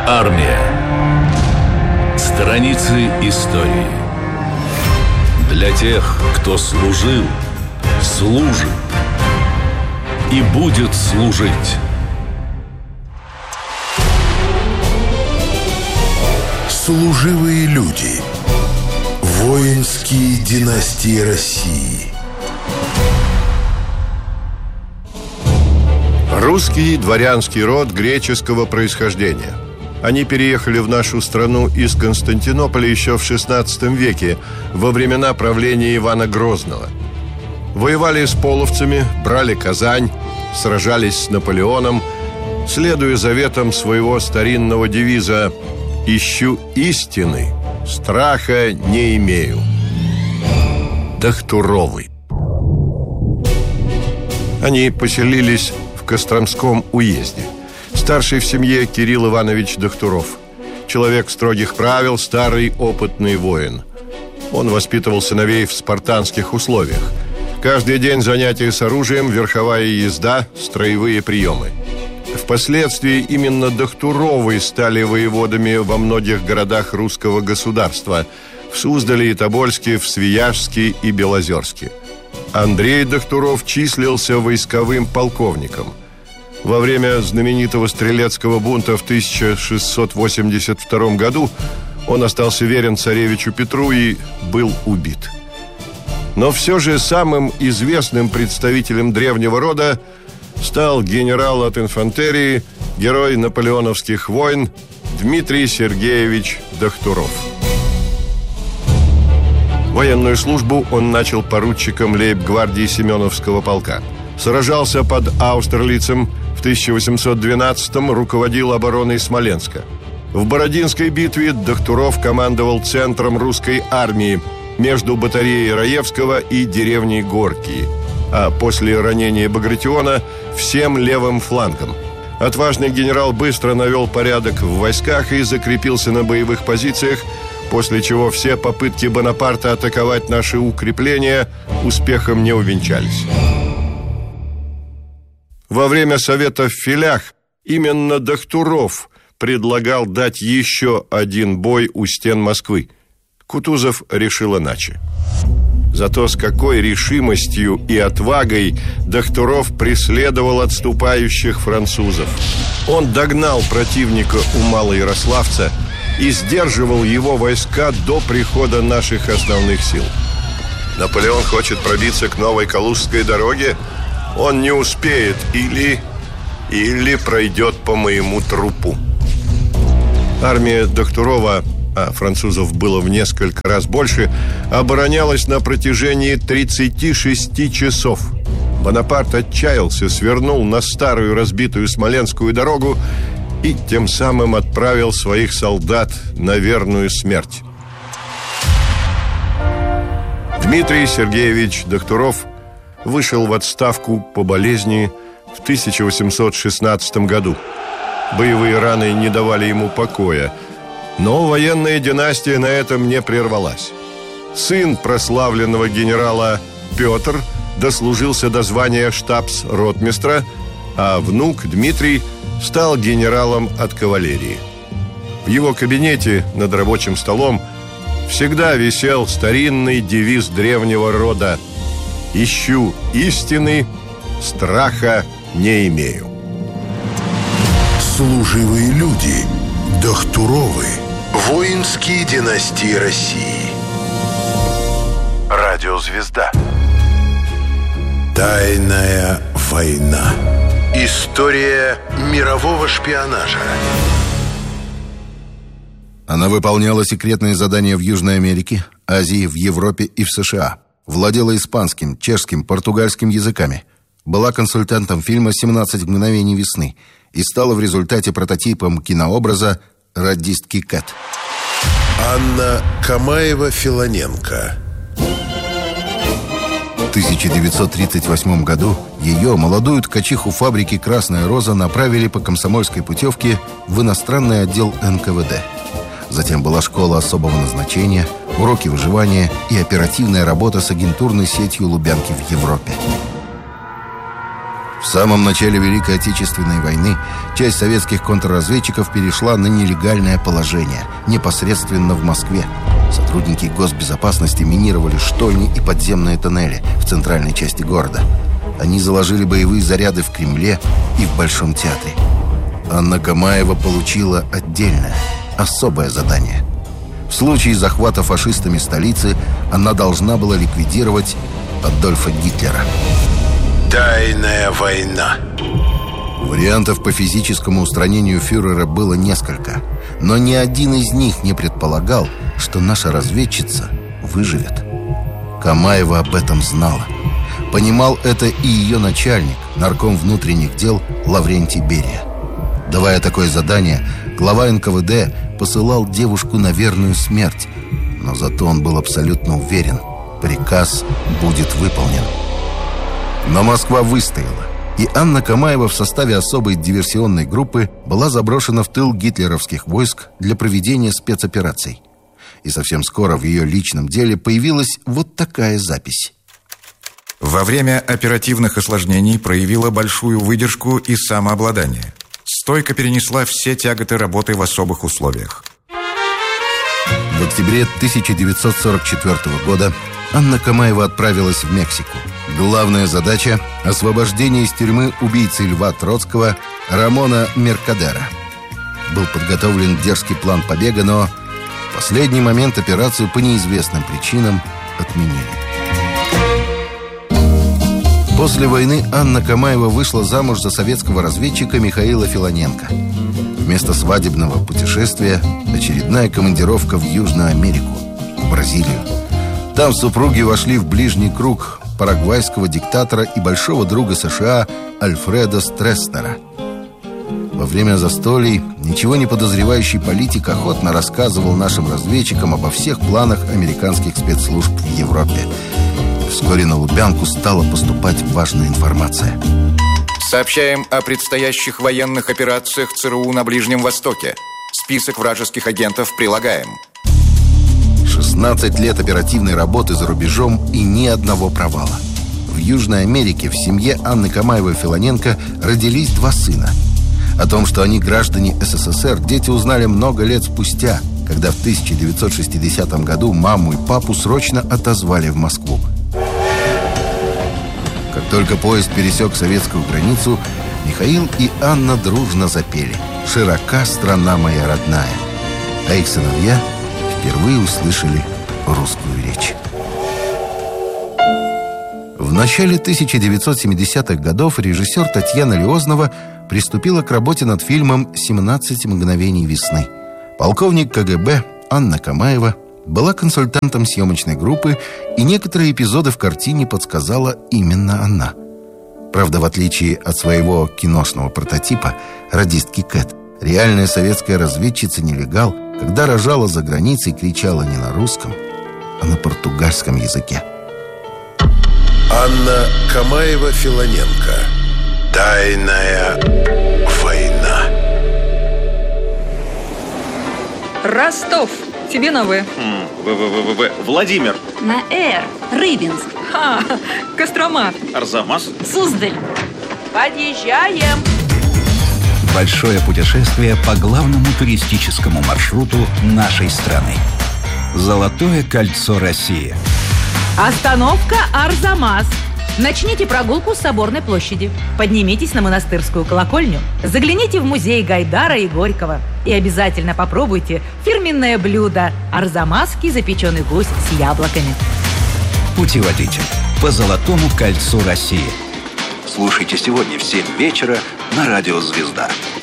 Армия. Страницы истории. Для тех, кто служил, служит и будет служить. Служивые люди. Воинские династии России. Русский дворянский род греческого происхождения. Они переехали в нашу страну из Константинополя еще в XVI веке, во времена правления Ивана Грозного. Воевали с половцами, брали Казань, сражались с Наполеоном, следуя заветам своего старинного девиза «Ищу истины, страха не имею». Дахтуровы. Они поселились в Костромском уезде. Старший в семье Кирилл Иванович Дахтуров. Человек строгих правил, старый опытный воин. Он воспитывал сыновей в спартанских условиях. Каждый день занятия с оружием, верховая езда, строевые приемы. Впоследствии именно Дахтуровы стали воеводами во многих городах русского государства: в Суздале и Тобольске, в Свияжске и Белозерске. Андрей Дахтуров числился войсковым полковником. Во время знаменитого стрелецкого бунта в 1682 году он остался верен царевичу Петру и был убит. Но все же самым известным представителем древнего рода стал генерал от инфантерии, герой наполеоновских войн Дмитрий Сергеевич Дахтуров. Военную службу он начал поручиком лейб-гвардии Семеновского полка. Сражался под Аустерлицем, в 1812-м руководил обороной Смоленска. В Бородинской битве Дахтуров командовал центром русской армии между батареей Раевского и деревней Горькие, а после ранения Багратиона всем левым флангом. Отважный генерал быстро навел порядок в войсках и закрепился на боевых позициях, после чего все попытки Бонапарта атаковать наши укрепления успехом не увенчались. Во время совета в Филях именно Дахтуров предлагал дать еще один бой у стен Москвы. Кутузов решил иначе. Зато с какой решимостью и отвагой Дахтуров преследовал отступающих французов. Он догнал противника у Малоярославца и сдерживал его войска до прихода наших основных сил. Наполеон хочет пробиться к Новой Калужской дороге. Он не успеет или пройдет по моему трупу. Армия Дахтурова, а французов было в несколько раз больше, оборонялась на протяжении 36 часов. Бонапарт отчаялся, свернул на старую разбитую Смоленскую дорогу и тем самым отправил своих солдат на верную смерть. Дмитрий Сергеевич Дахтуров вышел в отставку по болезни в 1816 году. Боевые раны не давали ему покоя, но военная династия на этом не прервалась. Сын прославленного генерала Петр дослужился до звания штабс-ротмистра, а внук Дмитрий стал генералом от кавалерии. В его кабинете над рабочим столом всегда висел старинный девиз древнего рода: «Ищу истины, страха не имею». Служивые люди. Дахтуровы. Воинские династии России. Радиозвезда. Тайная война. История мирового шпионажа. Она выполняла секретные задания в Южной Америке, Азии, в Европе и в США. Владела испанским, чешским, португальским языками. Была консультантом фильма «17 мгновений весны» и стала в результате прототипом кинообраза радистки Кэт. Анна Камаева-Филоненко. В 1938 году ее, молодую ткачиху фабрики «Красная роза», направили по комсомольской путевке в иностранный отдел НКВД. Затем была школа особого назначения, уроки выживания и оперативная работа с агентурной сетью Лубянки в Европе. В самом начале Великой Отечественной войны часть советских контрразведчиков перешла на нелегальное положение непосредственно в Москве. Сотрудники госбезопасности минировали штольни и подземные тоннели в центральной части города. Они заложили боевые заряды в Кремле и в Большом театре. Анна Камаева получила отдельное, особое задание. В случае захвата фашистами столицы она должна была ликвидировать Адольфа Гитлера. Тайная война. Вариантов по физическому устранению фюрера было несколько, но ни один из них не предполагал, что наша разведчица выживет. Камаева об этом знала. Понимал это и ее начальник, нарком внутренних дел Лаврентий Берия. Давая такое задание, глава НКВД посылал девушку на верную смерть, но зато он был абсолютно уверен, приказ будет выполнен. Но Москва выстояла, и Анна Камаева в составе особой диверсионной группы была заброшена в тыл гитлеровских войск для проведения спецопераций. И совсем скоро в ее личном деле появилась вот такая запись. Во время оперативных осложнений проявила большую выдержку и самообладание. Стойко перенесла все тяготы работы в особых условиях. В октябре 1944 года Анна Камаева отправилась в Мексику. Главная задача – освобождение из тюрьмы убийцы Льва Троцкого Рамона Меркадера. Был подготовлен дерзкий план побега, но в последний момент операцию по неизвестным причинам отменили. После войны Анна Камаева вышла замуж за советского разведчика Михаила Филоненко. Вместо свадебного путешествия очередная командировка в Южную Америку, в Бразилию. Там супруги вошли в ближний круг парагвайского диктатора и большого друга США Альфреда Стресснера. Во время застолий ничего не подозревающий политик охотно рассказывал нашим разведчикам обо всех планах американских спецслужб в Европе. Вскоре на Лубянку стала поступать важная информация. Сообщаем о предстоящих военных операциях ЦРУ на Ближнем Востоке. Список вражеских агентов прилагаем. 16 лет оперативной работы за рубежом и ни одного провала. В Южной Америке в семье Анны Камаевой-Филоненко родились 2 сына. О том, что они граждане СССР, дети узнали много лет спустя, когда в 1960 году маму и папу срочно отозвали в Москву. Как только поезд пересек советскую границу, Михаил и Анна дружно запели «Широка страна моя родная», а их сыновья впервые услышали русскую речь. В начале 1970-х годов режиссер Татьяна Лиознова приступила к работе над фильмом «17 мгновений весны». Полковник КГБ Анна Камаева была консультантом съемочной группы, и некоторые эпизоды в картине подсказала именно она. Правда, в отличие от своего киношного прототипа, радистки Кэт, реальная советская разведчица-нелегал, когда рожала за границей, кричала не на русском, а на португальском языке. Анна Камаева-Филоненко. Тайная война. Ростов. Тебе на В. Владимир. На Р. Рыбинск. Кострома. Арзамас. Суздаль. Подъезжаем. Большое путешествие по главному туристическому маршруту нашей страны. Золотое кольцо России. Остановка Арзамас. Начните прогулку с Соборной площади. Поднимитесь на Монастырскую колокольню. Загляните в музей Гайдара и Горького. И обязательно попробуйте фирменное блюдо – арзамасский запеченный гусь с яблоками. Путеводитель по Золотому кольцу России. Слушайте сегодня в 7 вечера на радио «Звезда».